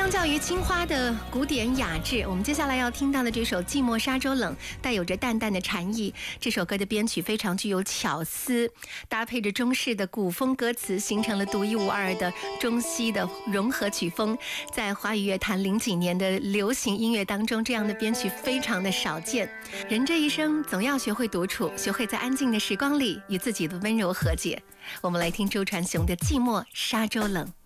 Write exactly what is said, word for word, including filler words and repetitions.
相较于青花的古典雅致，我们接下来要听到的这首《寂寞沙洲冷》带有着淡淡的禅意。这首歌的编曲非常具有巧思，搭配着中式的古风歌词，形成了独一无二的中西的融合曲风。在华语乐坛零几年的流行音乐当中，这样的编曲非常的少见。人这一生总要学会独处，学会在安静的时光里与自己的温柔和解。我们来听周传雄的《寂寞沙洲冷》。